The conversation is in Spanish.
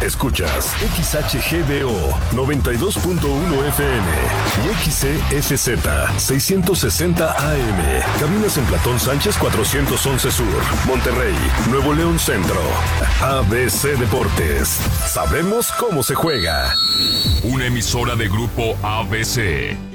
Escuchas XHGBO 92.1 FM y XEFZ 660 AM. Cabinas en Platón Sánchez 411 Sur, Monterrey, Nuevo León Centro. ABC Deportes. Sabemos cómo se juega. Una emisora de Grupo ABC